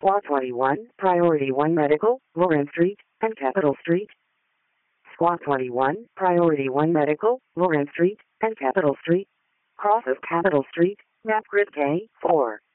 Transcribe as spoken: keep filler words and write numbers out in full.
Squad twenty-one, Priority one Medical, Loren Street, and Capitol Street. Squad twenty-one, Priority one Medical, Loren Street, and Capitol Street. Cross of Capitol Street, map grid K four.